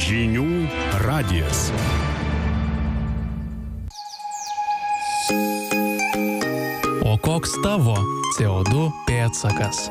Žinių radijas. O koks tavo CO2 pėdsakas?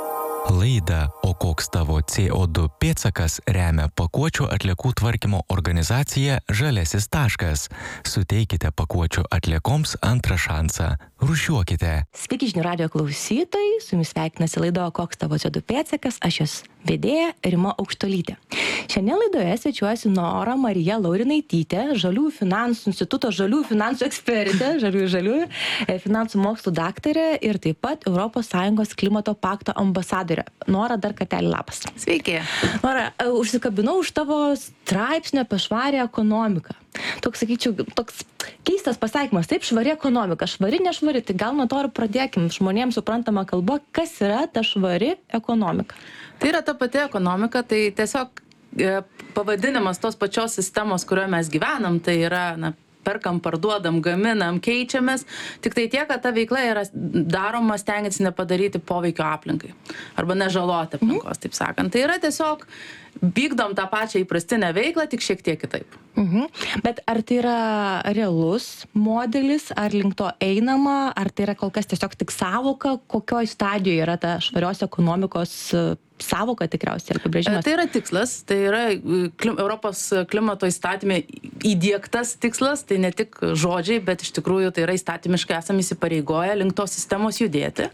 Laidą O koks tavo CO2 pėdsakas remia pakuočių atliekų tvarkymo organizacija Žaliasis taškas. Suteikite pakuočių atliekoms antrą šansą. Rūšiuokite. Sveiki žinių radijo klausytojai, su jumis sveikinasi laida O koks tavo CO2 pėdsakas, aš jos vedėja Rima Aukštuolytė. Šiandien laidoje svečiuojasi Nora Marija Laurinaitytė, Žaliųjų finansų instituto žaliųjų finansų ekspertė, žaliųjų finansų mokslų daktarė ir taip pat ES klimato pakto ambasadorė. Nora, dar kartelį labas. Sveiki. Nora, užsikabinau už tavo straipsnio apie švarę ekonomiką. Toks, sakyčiau, toks keistas pasakymas, taip, švari ekonomika, švari, nešvari, tai gal nuo to ir pradėkim žmonėms suprantama kalba, kas yra ta švari ekonomika. Tai yra ta pati ekonomika, tai tiesiog pavadinimas tos pačios sistemos, kurioje mes gyvenam, tai yra, perkam, parduodam, gaminam, keičiamės, tik tai tiek, kad ta veikla yra daroma stengiasi nepadaryti poveikio aplinkai arba nežaloti aplinkos, taip sakant. Tai yra tiesiog vykdom tą pačią įprastinę veiklą, tik šiek tiek kitaip. Bet ar tai yra realus modelis, ar link to einama, ar tai yra kol kas tiesiog tik sąvoka, kokioj stadijoje yra ta švarios ekonomikos sąvoka tikriausiai ir apibrėžimas? Tai yra tikslas, tai yra Europos klimato įstatymė įdiegtas tikslas, tai ne tik žodžiai, bet iš tikrųjų tai yra įstatymiškai esame įsipareigoję link tos sistemos judėti.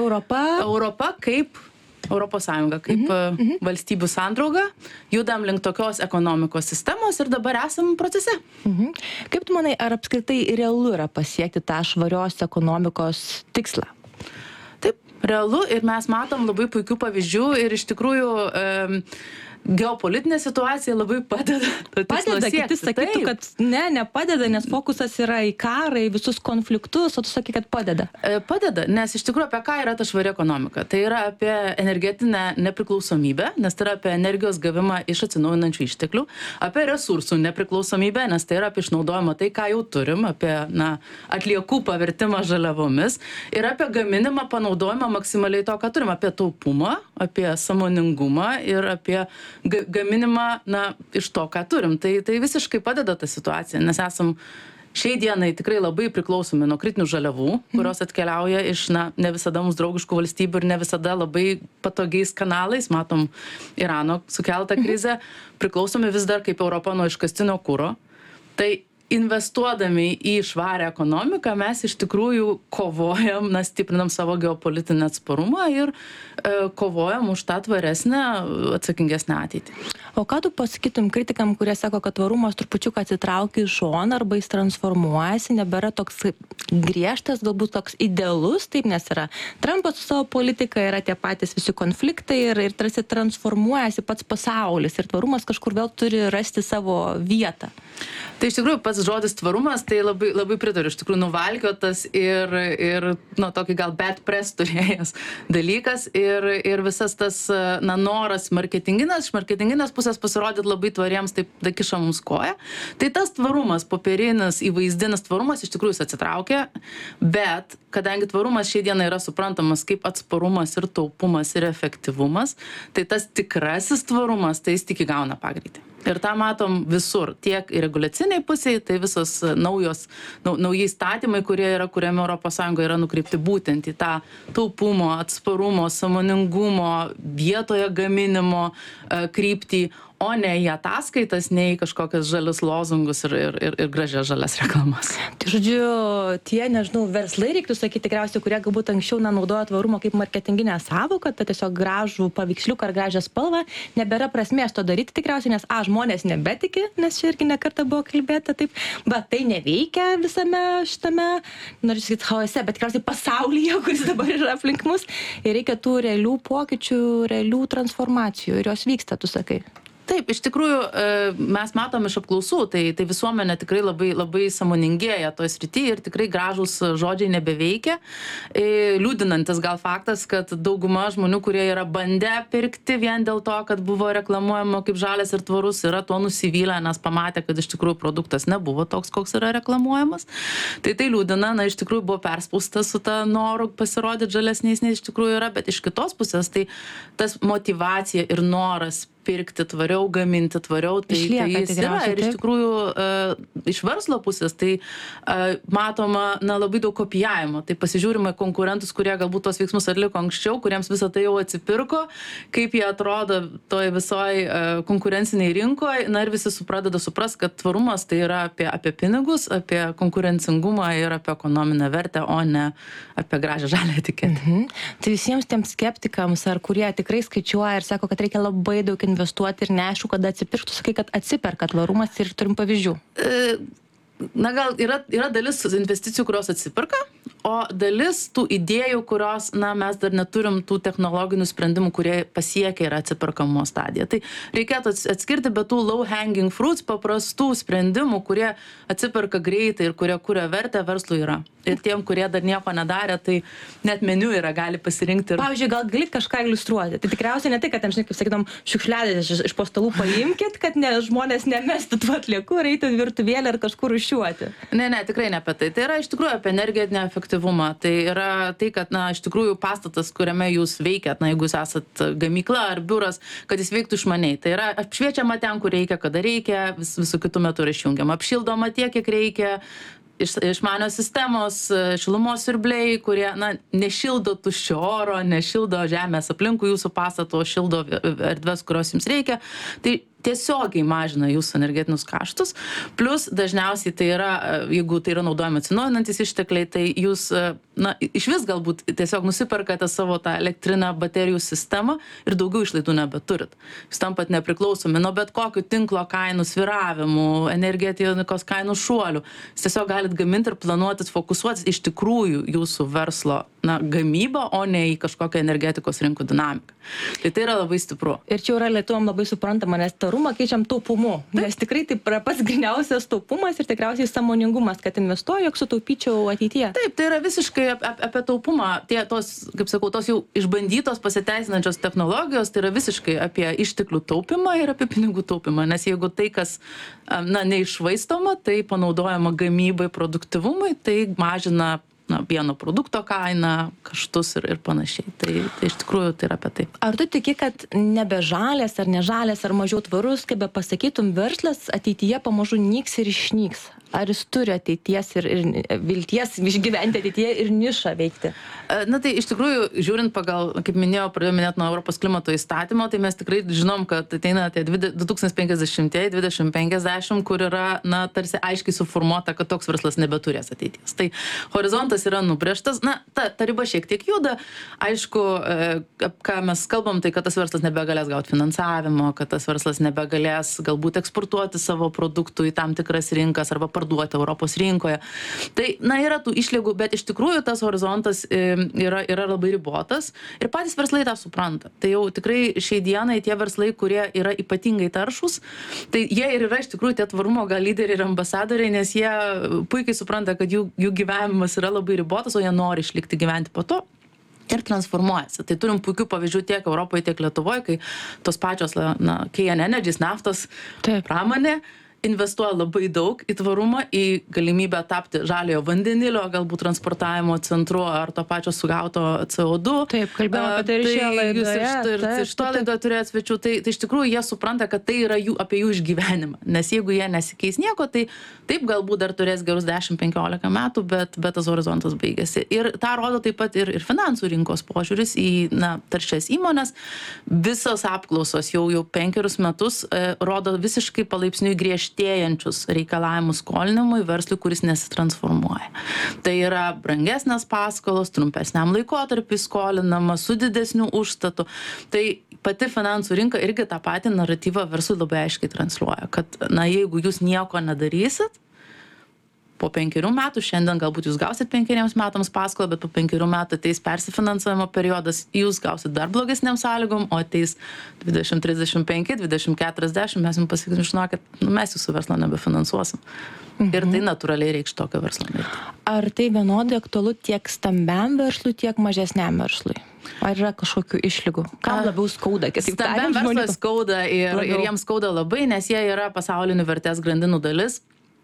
Europa kaip Europos Sąjunga, kaip valstybių sandrauga, judam link tokios ekonomikos sistemos ir dabar esam procese. Kaip tu manai, ar apskritai realu yra pasiekti tą švarios ekonomikos tikslą? Taip, realu ir mes matom labai puikių pavyzdžių ir iš tikrųjų geopolitinė situacija labai padeda. Padeda, kiti sakytų, kad nepadeda, nes fokusas yra į karą, į visus konfliktus, o tu sakai, kad padeda. Padeda, nes iš tikrųjų apie ką yra ta švari ekonomika? Tai yra apie energetinę nepriklausomybę, nes tai yra apie energijos gavimą iš atsinaujinančių išteklių, apie resursų nepriklausomybę, nes tai yra apie išnaudojimą tai, ką jau turim, apie atliekų pavertimą žaliavomis ir apie gaminimą, panaudojimą maksimaliai to, ką turim, apie taupumą, apie sąmoningumą ir apie gaminimą iš to, ką turim. Tai visiškai padeda ta situacija, nes esam šiai dienai tikrai labai priklausomi nuo kritinių žaliavų, kurios atkeliauja iš ne visada mums draugiškų valstybių ir ne visada labai patogiais kanalais. Matom Irano sukeltą krizę, priklausomi vis dar kaip Europa nuo iškastinio kuro. Tai investuodami į švarę ekonomiką mes iš tikrųjų kovojam, stiprinam savo geopolitinę atsparumą ir kovojam už tą tvaresnę, atsakingesnę ateitį. O ką tu pasakytum kritikam, kurie sako, kad tvarumas trupučiuką atsitraukia į šoną arba jis transformuojasi, nebėra toks griežtas, galbūt toks idealus, taip, nes yra Trumpas su savo politika, yra tie patys visi konfliktai ir tarsi transformuojasi pats pasaulis ir tvarumas kažkur vėl turi rasti savo vietą. Tai iš tikrųjų pats žodis tvarumas, tai labai, labai pritariu, iš tikrųjų nuvalkiotas ir tokį gal bad press turėjęs dalykas ir visas tas noras iš marketinginės pusės pasirodyti labai tvariems, taip kiša mums koją. Tai tas tvarumas, popierinis, įvaizdinis tvarumas iš tikrųjų atsitraukia, bet kadangi tvarumas šiai dienai yra suprantamas kaip atsparumas ir taupumas ir efektyvumas, tai tas tikrasis tvarumas, tai jis tik įgauna pagreitį. Ir tą matom visur, tiek ir reguliaciniai pusėje, tai visos nauji įstatymai, kurie yra kuriami Europos Sąjungoje, yra nukreipti būtent į tą taupumo, atsparumo, sąmoningumo, vietoje gaminimo kryptį, o ne į ataskaitas, ne į kažkokias žalius lozungus ir gražias žalias reklamas. Tai žodžiu, tie, verslai reiktų sakyti tikriausiai, kurie galbūt anksčiau naudojo tvarumą kaip marketinginę sąvoką, tai tiesiog gražų paveiksliuką ar gražią spalvą, nebėra prasmės to daryti tikriausiai, nes žmonės nebetiki, nes čia irgi nekartą buvo kalbėta taip, bet tai neveikia visame šitame, noriu sakyti, chaose, bet tikriausiai pasaulyje, kuris dabar yra aplink mus, ir reikia tų realių pokyčių, realių transformacijų ir jos vyksta, tu sakai. Taip, iš tikrųjų mes matom iš apklausų, tai visuomenė tikrai labai, labai sąmoningėja toj srityje ir tikrai gražūs žodžiai nebeveikia. Liūdinantis gal faktas, kad dauguma žmonių, kurie yra bandę pirkti vien dėl to, kad buvo reklamuojama kaip žalias ir tvarus, yra to nusivylę, nes pamatė, kad iš tikrųjų produktas nebuvo toks, koks yra reklamuojamas. Tai liūdina, iš tikrųjų buvo perspaustas su ta noru pasirodyti žalesniais, nei iš tikrųjų yra, bet iš kitos pusės tai tas motyvacija ir noras pirkti tvariau, gaminti tvariau, tai jis yra. Ir iš tikrųjų iš verslo pusės tai matoma labai daug kopijavimo. Tai pasižiūrime konkurentus, kurie galbūt tos veiksmus atliko anksčiau, kuriems visą tai jau atsipirko, kaip jie atrodo toj visoj konkurenciniai rinkoje. Ir visi pradeda suprast, kad tvarumas tai yra apie pinigus, apie konkurencingumą ir apie ekonominę vertę, o ne apie gražią žalią etiketę. Tai visiems tiems skeptikams, ar kurie tikrai skaičiuoja ir sako, kad reikia labai daug investuoti ir neaišku, kada atsipirktų, sakai, kad atsiperka tvarumas ir turim pavyzdžių. Na gal yra dalis investicijų, kurios atsiperka, o dalis tų idėjų, kurios, mes dar neturim tų technologinių sprendimų, kurie pasiekia ir atsiperkamo stadiją. Tai reikėtų atskirti, bet tų low hanging fruits, paprastų sprendimų, kurie atsiperka greitai ir kurie kuria vertę verslui yra. Ir tiem, kurie dar nieko nedarė, tai net meniu yra, gali pasirinkti. Pavyzdžiui, gal gali kažką iliustruoti. Tai tikriausiai ne tai, kad ten, žinai, kaip sakytum, šiukšliadės iš po stalų paimkit, kad žmonės nemestų tų atliekų ir eitų virtuvėlę ir kažkur rūšiuoti. Ne, tikrai ne apie tai. Tai yra iš tikrųjų apie energetinį efektyvumą. Tai yra tai, kad, iš tikrųjų pastatas, kuriame jūs veikiat, jeigu jūs esat gamykla ar biuras, kad jis veiktų išmaniai. Tai yra apšviečiama ten, kur reikia, kada reikia, visų kitų metų yra išjungiama. Apšildoma tiek, kiek reikia. Išmanios sistemos, šilumos siurbliai, kurie nešildo tuščio oro, nešildo žemės aplinkui jūsų pastato, šildo erdves, kurios jums reikia. Tai tiesiogiai mažina jūsų energetinius kaštus. Plus dažniausiai tai yra, jeigu tai yra naudojami atsinaujinantys ištekliai, tai jūs iš vis galbūt tiesiog nusiperkate savo tą elektrinę baterijų sistemą ir daugiau išlaidų nebeturit. Jūs tampat nepriklausomi nuo bet kokių tinklo kainų svyravimų, energetikos kainų šuolių. Jūs tiesiog galit gaminti ir planuotis, fokusuotis iš tikrųjų jūsų verslo gamybą, o ne į kažkokią energetikos rinkų dinamiką. Tai yra labai stipru. Ir čia yra lietuviam labai suprantama, nes tvarumą keičiam taupumu. Nes tikrai tai yra pats gryniausias taupumas ir tikriausiai sąmoningumas, kad investuoju, jog sutaupyčiau ateityje. Taip, tai yra visiškai apie taupumą. Tos, kaip sakau, tos jau išbandytos pasiteisinančios technologijos, tai yra visiškai apie išteklių taupimą ir apie pinigų taupimą. Nes jeigu tai, kas neišvaistoma, tai panaudojama gamybai, produktyvumui, tai mažina vieno produkto kainą, kaštus ir panašiai. Tai iš tikrųjų tai yra apie tai. Ar tu tiki, kad nebe žalės ar nežalės ar mažiau tvarus, kaip be pasakytum, verslas ateityje pamažu nyks ir išnyks? Ar jis turi ateities ir vilties išgyventi ateityje ir nišą veikti? Tai iš tikrųjų, žiūrint pagal, kaip minėjau, pradėjau minėti nuo Europos klimato įstatymo, tai mes tikrai žinom, kad ateina tie 2050, 2050, kur yra, tarsi aiškiai suformuota, kad toks verslas nebeturės ateities. Tai horizontas yra nubrėžtas, ta riba šiek tiek juda. Aišku, ką mes kalbam, tai kad tas verslas nebegalės gauti finansavimo, kad tas verslas nebegalės galbūt eksportuoti savo produktų į tam tikras rinkas arba parduoti Europos rinkoje. Tai, yra tų išlygų, bet iš tikrųjų tas horizontas yra labai ribotas ir patys verslai tą supranta. Tai jau tikrai šiai dienai tie verslai, kurie yra ypatingai taršūs, tai jie ir yra iš tikrųjų tie tvarumo gal lyderiai ir ambasadoriai, nes jie puikiai supranta, kad jų gyvenimas yra labai ribotas, o jie nori išlikti gyventi po to. Ir transformuojasi. Tai turim puikių pavyzdžių tiek Europoje, tiek Lietuvoje, kai tos pačios KN Energies, naftos pramonė investuoja labai daug į tvarumą, į galimybę tapti žaliojo vandenilio, galbūt transportavimo centru ar to pačio sugauto CO2. Taip, kalbėjome apie tai ir šioje laidoje. Ir iš to laidoje turėjo svečių. Tai iš tikrųjų jie supranta, kad tai yra apie jų išgyvenimą. Nes jeigu jie nesikeis nieko, tai taip galbūt dar turės gerus 10-15 metų, bet tas horizontas baigėsi. Ir tą rodo taip pat ir finansų rinkos požiūris į taršias įmonės. Visos apklausos jau 5 metus rodo visiškai palaipsniui griežtėjančius reikalavimus skolinimui verslui, kuris nesitransformuoja. Tai yra brangesnės paskolos, trumpesniam laikotarpiui skolinama, su didesniu užstatu. Tai pati finansų rinka irgi tą patį naratyvą verslui labai aiškiai transliuoja, kad jeigu jūs nieko nedarysit, po 5 metų, šiandien galbūt jūs gausit 5 metams paskolą, bet po 5 metų ateis persifinansavimo periodas, jūs gausit dar blogesniam sąlygom, o ateis 2035, 2040, mes jums pasakysim, žinokit, mes jūsų verslą nebefinansuosim. Ir tai natūraliai reikš tokio verslo mirtį. Ar tai vienodai aktualu tiek stambiam verslui, tiek mažesniam verslui? Ar yra kažkokių išlygų? Kam labiau skauda? Stambiam verslui skauda ir jiems skauda labai, nes jie yra pasaulinių vertės grandinų dalis.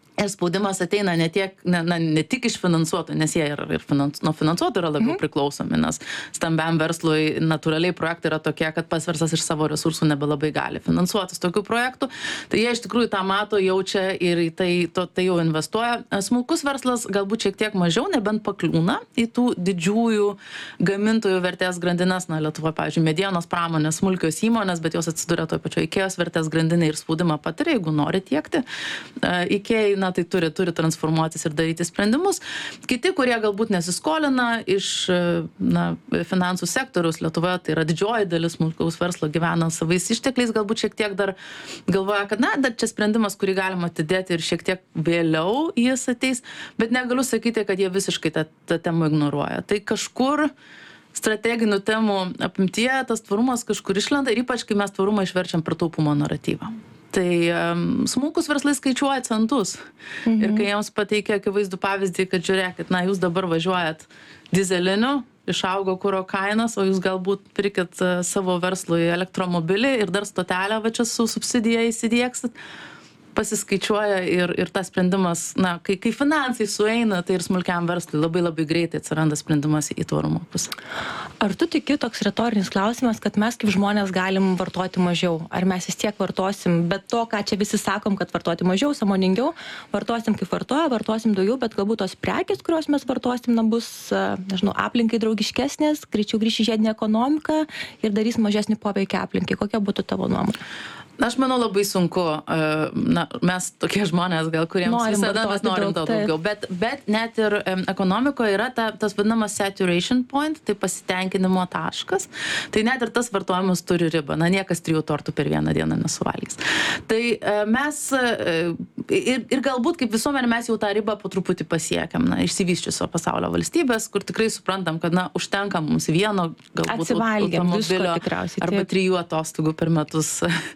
Ir spaudimas ateina ne tik iš finansuotojų, nes jie nuo finansuotojų yra labiau priklausomi, nes stambiam verslui natūraliai projektai yra tokie, kad pats verslas iš savo resursų nebelabai gali finansuotis tokių projektų. Tai jie iš tikrųjų tą mato, jaučia ir tai jau investuoja. Smulkus verslas galbūt šiek tiek mažiau, nebent pakliūna į tų didžiųjų gamintojų vertės grandines. Na, Lietuvoje, pavyzdžiui, medienos pramonės, smulkios įmonės, bet jos atsiduria toje pačioje IKEA's vertės grandinėje ir spaudimą patiria, jeigu nori tiekti. IKEA, tai turi transformuotis ir daryti sprendimus. Kiti, kurie galbūt nesiskolina iš finansų sektoriaus Lietuvoje, tai yra didžioji dalis smulkaus verslo gyvena savais ištekliais, galbūt šiek tiek dar galvoja, kad dar čia sprendimas, kurį galima atidėti ir šiek tiek vėliau jis ateis, bet negaliu sakyti, kad jie visiškai tą temą ignoruoja. Tai kažkur strateginių temų apimtyje tas tvarumas kažkur išlenda ir ypač, kai mes tvarumą išverčiam per taupumo naratyvą. Tai smulkus verslai skaičiuoja centus. Ir kai jiems pateikia akivaizdų pavyzdį, kad žiūrėkit, jūs dabar važiuojat dizeliniu, išaugo kuro kainas, o jūs galbūt pirkit savo verslui elektromobilį ir dar stotelę va čia su subsidija įsidieksit, pasiskaičiuoja ir tas sprendimas, kai finansai sueina, tai ir smulkiam verslui labai labai greitai atsiranda sprendimas į tvarumo pusę. Ar tu tiki toks retorinis klausimas, kad mes kaip žmonės galim vartoti mažiau? Ar mes vis tiek vartosim, bet to, ką čia visi sakom, kad vartoti mažiau, sąmoningiau, vartosim kaip vartoja, vartosim daugiau, bet galbūt tos prekės, kurios mes vartosim, bus, aplinkai draugiškesnės, greičiau grįš į žiedinę ekonomiką ir darys mažesnį poveikį aplinkai. Kokia būtų tavo nuomonė? Aš manau, labai sunku, mes tokie žmonės, gal kuriems visada mes norim to daugiau, bet net ir ekonomikoje yra tas vadinamas saturation point, tai pasitenkinimo taškas, tai net ir tas vartojimas turi ribą, niekas 3 tortų per vieną dieną nesuvalgys. Tai mes, ir galbūt kaip visuomenė mes jau tą ribą po truputį pasiekiam, išsivysčiusio pasaulio valstybės, kur tikrai suprantam, kad užtenka mums vieno, galbūt automobilio arba 3 atostogų per metus.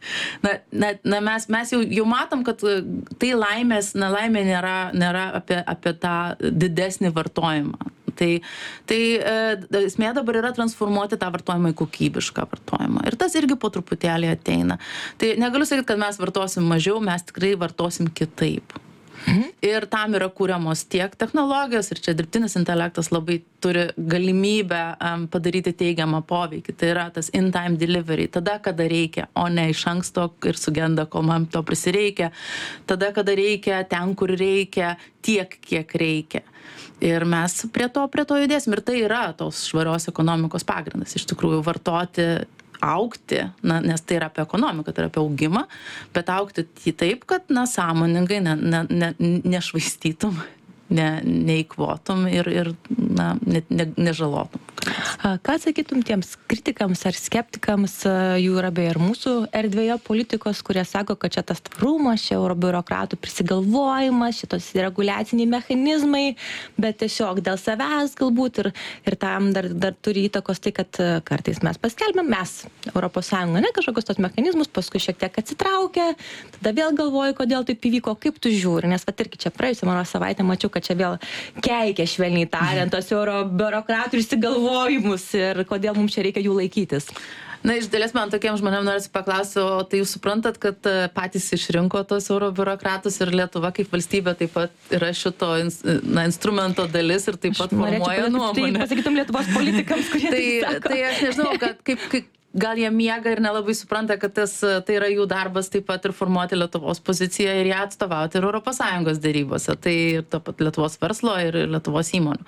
Mes jau matom, kad tai nelaimė nėra apie tą didesnį vartojimą. Tai esmė dabar yra transformuoti tą vartojimą į kokybišką vartojimą. Ir tas irgi po truputėlį ateina. Tai negaliu sakyti, kad mes vartosim mažiau, mes tikrai vartosim kitaip. Ir tam yra kūriamos tiek technologijos, ir čia dirbtinis intelektas labai turi galimybę padaryti teigiamą poveikį. Tai yra tas in-time delivery, tada, kada reikia, o ne iš anksto ir sugenda, kol man to prisireikia. Tada, kada reikia, ten, kur reikia, tiek, kiek reikia. Ir mes prie to judėsim. Ir tai yra tos švarios ekonomikos pagrindas. Iš tikrųjų, vartoti, augti, nes tai yra apie ekonomiką, tai yra apie augimą, bet augti taip, kad sąmoningai nešvaistytum, neįkvotum ir nežalotum. Ką sakytum tiems kritikams ar skeptikams, jų yra beje ir mūsų erdvėje politikos, kurie sako, kad čia tas tvarumas, čia eurobiurokratų prisigalvojimas, šitos reguliaciniai mechanizmai, bet tiesiog dėl savęs galbūt ir tam dar turi įtakos tai, kad kartais mes paskelbėm, mes Europos Sąjunga, kažkokius tos mechanizmus, paskui šiek tiek atsitraukia, tada vėl galvoju, kodėl taip įvyko, kaip tu žiūri, nes irgi čia praėjusią mano savaitę mačiau, kad čia vėl keikia švelniai tariant tos eurobiurokratų įsigalvojimus ir kodėl mums čia reikia jų laikytis. Iš dalies man tokiem žmonėm norisi paklausti, o tai jūs suprantat, kad patys išrinko tos eurobiurokratus ir Lietuva kaip valstybė taip pat yra šito instrumento dalis ir taip pat formuoja nuomonę. Tai pasakytum Lietuvos politikams, kurie tai sako. Tai aš nežinau, kad kaip gal jie miega ir nelabai supranta, kad tai yra jų darbas taip pat ir formuoti Lietuvos poziciją ir ją atstovauti ir Europos Sąjungos darybose. Tai ir to pat Lietuvos verslo ir Lietuvos įmonių.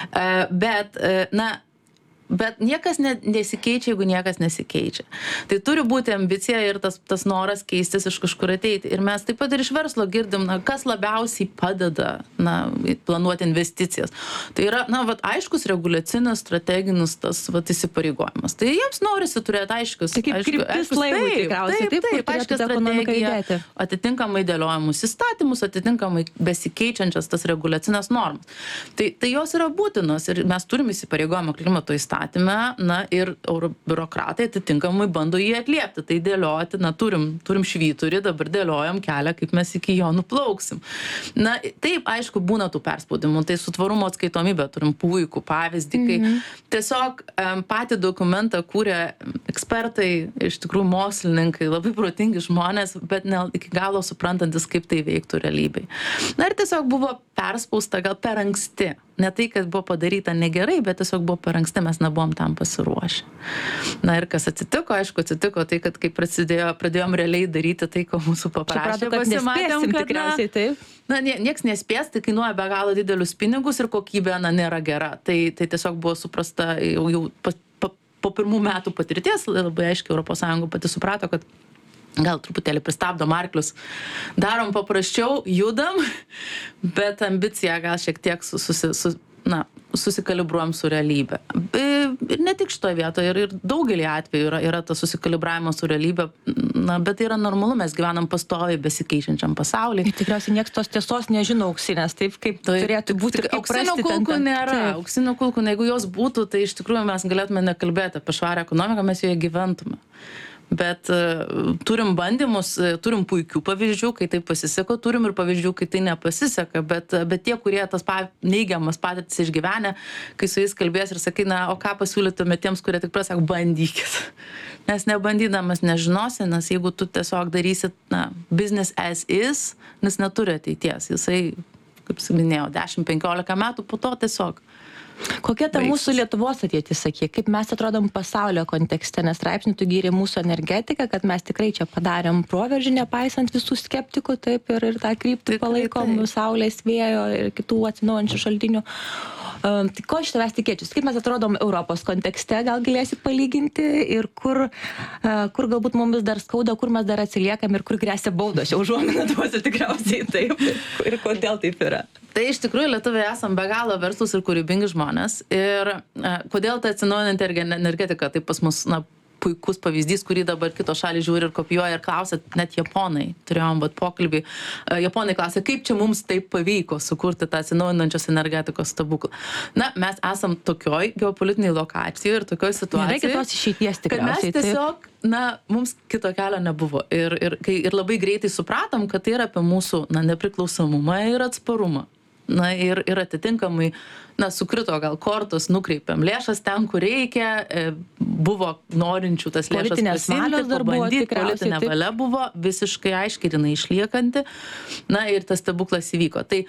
Bet niekas nesikeičia, jeigu niekas nesikeičia. Tai turi būti ambicija ir tas noras keistis iš kažkur ateiti. Ir mes taip pat ir iš verslo girdim, kas labiausiai padeda planuoti investicijas. Tai yra, aiškus reguliacinis, strateginis tas įsipareigojimas. Tai jiems norisi turėti aiškus. Tai kaip kryptis laivui tikriausiai. Taip, aiškia strategija, atitinkamai dėliojamus įstatymus, atitinkamai besikeičiančias tas reguliacinės normas. Tai jos yra būtinos ir mes turime įsipareigojimą klimato įstatymą įstatyme, na ir biurokratai atitinkamai bando jį atliepti, tai dėlioti, na turim švyturį, dabar dėliojam kelią, kaip mes iki jo nuplauksim. Na taip, aišku, būna tų perspaudimų, tai su tvarumo atskaitomybė turim puikų pavyzdį, kai tiesiog patį dokumentą kūrė ekspertai, iš tikrųjų mokslininkai, labai protingi žmonės, bet ne iki galo suprantantis, kaip tai veiktų realybėj. Na ir tiesiog buvo perspausta gal per anksti. Ne tai, kad buvo padaryta negerai, bet tiesiog buvo per anksti, mes nebuvom tam pasiruošę. Na ir kas atsitiko, aišku, atsitiko tai, kad kai pradėjom realiai daryti tai, ko mūsų paprašė, pasimatėm, kad tikriausiai taip. Na, nieks nespės, tai kainuoja be galo didelius pinigus ir kokybė, nėra gera. Tai tiesiog buvo suprasta jau po pirmų metų patirties, labai aiškiai ES pati suprato, kad gal truputėlį pristabdom arklius, darom paprasčiau, judam, bet ambicija gal šiek tiek susikalibruojam su realybė. Ir ne tik šitoje vietoje, ir daugelį atvejų yra tas susikalibravimas su realybė, bet tai yra normalu, mes gyvenam pastoviai besikeičiančiam pasaulyje. Tikriausiai nieks tos tiesos nežino auksinės, taip kaip turėtų būti. Auksinių kulkų nėra, auksinių kulkų, jeigu jos būtų, tai iš tikrųjų mes galėtume nekalbėti apie švarę ekonomiką, mes joje gyventume. Bet turim bandymus, turim puikių pavyzdžių, kai tai pasiseko, turim ir pavyzdžių, kai tai nepasiseka, bet tie, kurie tas neigiamas patirtis išgyvenę, kai su jais kalbės ir sakai, o ką pasiūlytume tiems, kurie tik pasako, bandykit. Nes nebandydamas nežinosi, nes jeigu tu tiesiog darysit, business as is, nes neturi ateities. Jisai, kaip minėjau, 10-15 metų po to tiesiog. Kokia ta mūsų Lietuvos ateitis, sakė, kaip mes atrodom pasaulio kontekste, nes straipsnių tu gyrė mūsų energetiką, kad mes tikrai čia padarėm proveržį, nepaisant visų skeptikų, taip, ir tą kryptį palaikom saulės, vėjo ir kitų atsinaujančių šaltinių. Tai ko iš tavęs tikėčius? Kaip mes atrodom Europos kontekste, gal galėsi palyginti ir kur galbūt mums dar skauda, kur mes dar atsiliekam ir kur grėsia baudos, jau užuominą duosiu tikriausiai taip ir kodėl taip yra. Tai iš tikrųjų lietuviai esam be galo verslūs ir kūrybingi žmonės ir kodėl ta atsinaujinanti energetika taip pas mus puikus pavyzdys, kurį dabar kitos šalys žiūri ir kopijuoja ir klausia, net japonai, turėjom pokalbį, japonai klausia, kaip čia mums taip pavyko sukurti tą atsinaujinančios energetikos stebuklą. Na, mes esam tokioj geopolitiniai lokacijoj ir tokioj situacijoj, kitos išeities tikriausiai, kad mes tiesiog, mums kito kelio nebuvo. Ir labai greitai supratom, kad tai yra apie mūsų nepriklausomumą ir atsparumą. Ir atitinkamai, sukrito gal kortos, nukreipiam lėšas ten, kur reikia, buvo norinčių tas lėšas pasiimti, pabandyti, politinė valia buvo visiškai aiškiai ir jinai išliekanti, ir tas stebuklas įvyko. Tai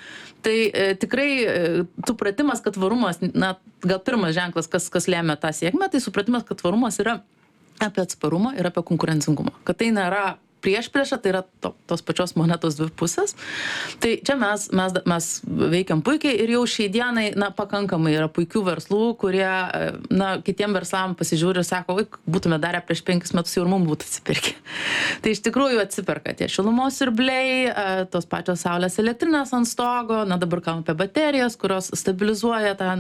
tikrai supratimas, kad tvarumas, gal pirmas ženklas, kas lėmė tą sėkmę, tai supratimas, kad tvarumas yra apie atsparumą ir apie konkurencingumą. Kad tai nėra priešpriešą, tai yra tos pačios monetos dvi pusės. Tai čia mes veikiam puikiai ir jau šiai dienai, pakankamai yra puikių verslų, kurie, kitiem verslam pasižiūri ir sako, būtume darę prieš 5 metus jau ir mums būtų atsipirkę. Tai iš tikrųjų atsiperka tie šilumos siurbliai, tos pačios saulės elektrinės ant stogo, dabar kalbam apie baterijas, kurios stabilizuoja tą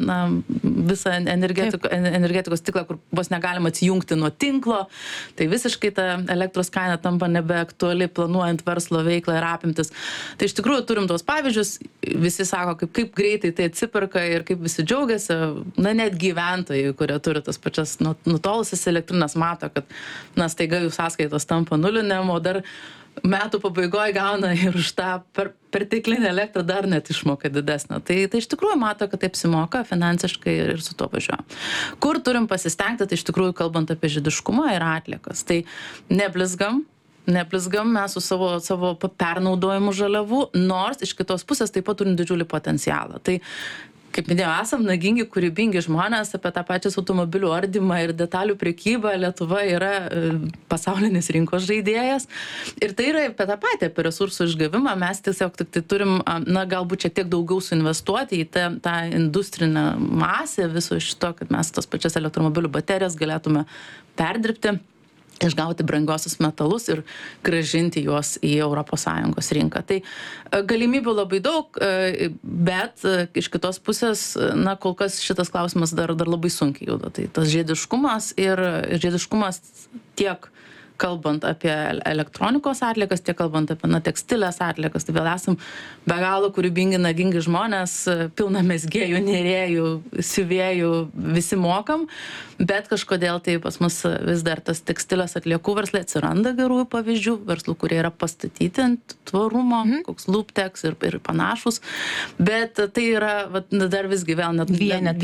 visą energetikos ciklą, kur vos negalima atsijungti nuo tinklo. Tai visiškai ta elektros kaina tampa aktuali planuojant verslo veiklą ir apimtis. Tai iš tikrųjų turim tos pavyzdžius, visi sako, kaip greitai tai atsiperka ir kaip visi džiaugiasi, net gyventojai, kurie turi tas pačias nutolusias elektrinės, mato, kad staiga jų sąskaitos tampa nulinėm, o dar metų pabaigoje gauna ir už tą perteklinę elektrą dar net išmoka didesnę. Tai iš tikrųjų mato, kad tai apsimoka finansiškai ir su to važiuoja. Kur turim pasistengti, tai iš tikrųjų kalbant apie žiediškumą ir atliekas. Tai neblizgam mes su savo pernaudojimu žaliavų, nors iš kitos pusės taip pat turim didžiulį potencialą. Tai, kaip minėjau, esam nagingi, kūrybingi žmonės, apie tą pačią automobilių ardymą ir detalių prekybą. Lietuva yra pasaulinis rinkos žaidėjas. Ir tai yra apie tą patį, apie resursų išgavimą. Mes tiesiog tik tai turim, galbūt čia tiek daugiau suinvestuoti į tą industrinę masę viso šito, kad mes tos pačias elektromobilių baterijas galėtume perdirbti, išgauti brangiosius metalus ir grąžinti juos į ES rinką. Tai galimybių labai daug, bet iš kitos pusės, kol kas šitas klausimas dar labai sunkiai juda. Tai tas žiediškumas ir žiediškumas tiek kalbant apie elektronikos atliekas, tiek kalbant apie tekstilės atliekas. Tai vėl esam be galo kūrybingi, nagingi žmonės, pilna mezgėjų, nėrėjų, siuvėjų, visi mokam, bet kažkodėl tai pas mus vis dar tas tekstilės atliekų verslai atsiranda gerųjų pavyzdžių, verslų, kurie yra pastatyti ant tvarumo, koks Looptex ir panašus, bet tai yra dar visgi vėl net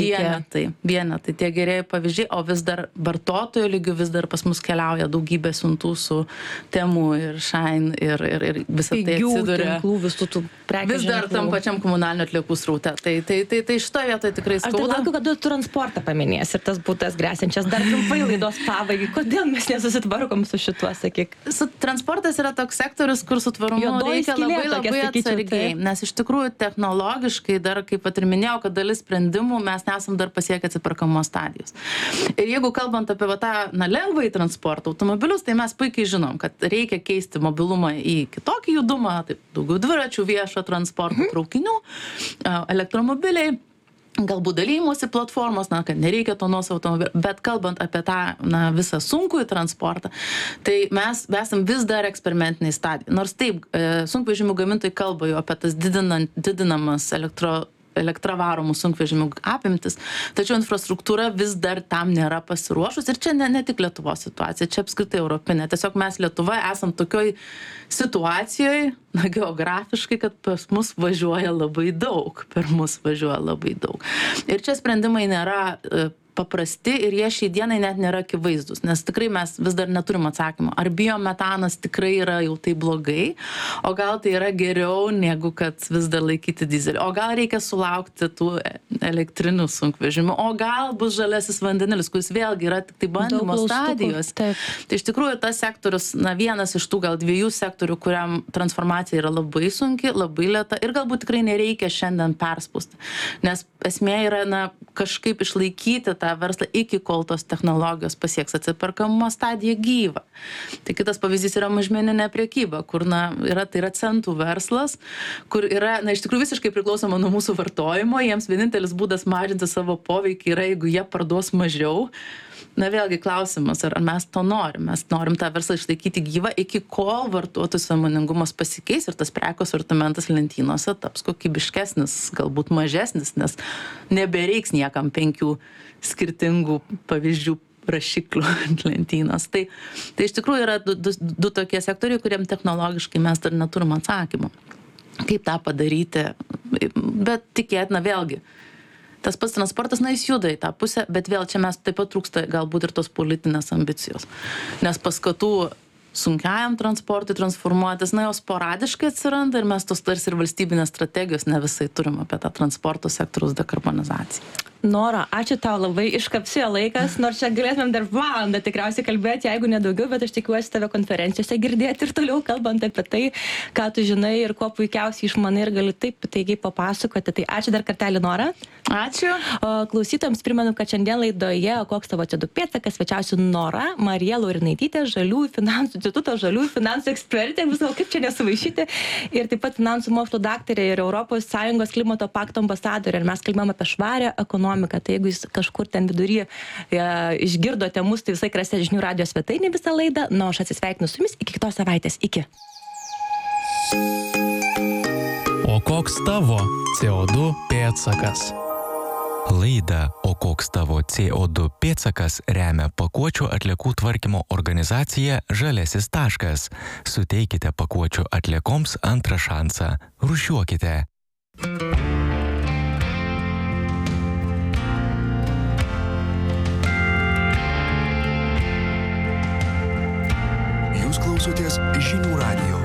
vienetai, tie gerieji pavyzdžiai, o vis dar vartotojų lygių vis dar pas mus keliauja daugybė siuntų su Temu ir Shine ir visą tai atsiduria. Visų tų prekių vis dar tam pačiam komunalinių atliekų sraute. Tai šitoje vietoje tikrai skauda. Aš tai laukiu, kad tu transportą paminės ir tas būtas grėsiančias. Dar trumpai laidos pabaigai. Kodėl mes nesusitvarkom su šituo, sakyk? Transportas yra toks sektorius, kur su tvarumu reikia labai atsargiai. Nes iš tikrųjų technologiškai dar, kaip ir minėjau, kad dalis sprendimų mes nesam dar pasiekę atsiperkamos stadijos. Ir jeigu kalbant apie tą lengvąjį transportą, automobilius, tai mes puikiai žinom, kad reikia keisti mobilumą į kitokį judumą, taip daugiau dviračių, viešo transporto, traukinių, elektromobiliai, galbūt dalymosi platformos, kad nereikia to nuosavo automobilio, bet kalbant apie tą visą sunkųjį transportą, tai mes esam vis dar eksperimentiniai stadijai. Nors taip, sunkvežimių gamintojai kalba jau apie tas didinamas elektravaromų sunkvežimių apimtis, tačiau infrastruktūra vis dar tam nėra pasiruošus ir čia ne tik Lietuvos situacija, čia apskritai europinė. Tiesiog mes Lietuva esam tokioj situacijoje, geografiškai, kad pas mus važiuoja labai daug, per mus važiuoja labai daug. Ir čia sprendimai nėra paprasti ir jie šiai dienai net nėra akivaizdus, nes tikrai mes vis dar neturim atsakymą. Ar biometanas tikrai yra jau tai blogai, o gal tai yra geriau negu kad vis dar laikyti dizelį, o gal reikia sulaukti tų elektrinių sunkvežimių, o gal bus žaliasis vandenilis, kuris vėlgi yra tik tai bandymo stadijos. Tai iš tikrųjų tas sektorius, vienas iš tų gal dviejų sektorių, kuriam transformacija yra labai sunki, labai lėta ir galbūt tikrai nereikia šiandien perspausti, nes esmė yra kažkaip išlaikyti tą verslą iki kol tos technologijos pasieks atsiperkamumo stadiją gyvą. Tai kitas pavyzdys yra mažmeninė prekyba, kur tai yra centų verslas, kur yra iš tikrųjų visiškai priklausoma nuo mūsų vartojimo, jiems vienintelis būdas mažinti savo poveikį yra, jeigu jie parduos mažiau. Vėlgi klausimas, ar mes to norim. Mes norim tą verslą išlaikyti gyvą, iki kol vartotojų sąmoningumas pasikeis ir tas prekių asortimentas lentynose taps kokybiškesnis, galbūt mažesnis, nes nebereiks niekam 5 skirtingų pavyzdžių rašiklių ant lentynos. Tai iš tikrųjų yra du tokie sektoriai, kuriem technologiškai mes dar neturim atsakymų. Kaip tą padaryti? Bet tikėtina vėlgi. Tas pats transportas, jis juda į tą pusę, bet vėl čia mes taip pat trūksta galbūt ir tos politinės ambicijos. Nes paskatų sunkiajam transportui transformuotis, jos sporadiškai atsiranda ir mes tos tarsi ir valstybinės strategijos ne visai turim apie tą transporto sektoriaus dekarbonizaciją. Nora, ačiū tau labai, iškapsėjo laikas, nors čia galėtumėm dar valandą tikriausiai kalbėti, jeigu nedaugiau, bet aš tikiuosi tave konferencijose girdėti ir toliau kalbant apie tai, ką tu žinai ir kuo puikiausiai išmanai ir gali taip taigiai papasakoti. Tai ačiū dar kartelį, Nora. Ačiū. O klausytojams primenu, kad šiandien laidoje Koks tavo CO2 pėdsakas svečiavosi Nora Marija Laurinaitytė, Žaliųjų finansų instituto žaliųjų finansų ekspertė, visą kaip čia nesuvaišyti, ir taip pat finansų mokslo daktarė ir ES klimato pakto ambasadorė. Ir mes kalbėjome apie švarią ekonomiką. Tai jeigu jūs kažkur ten vidury išgirdote mus, tai visai rasite žinių radijo svetainę visą laidą. Aš atsisveikinu su jumis iki kitos savaitės. Iki. O koks tavo CO2 pėdsakas? Laidą O koks tavo CO2 pėdsakas remia pakuočių atliekų tvarkymo organizacija Žaliasis taškas. Suteikite pakuočių atliekoms antrą šansą. Rūšiuokite. Jūs klausotės Žinių radijo.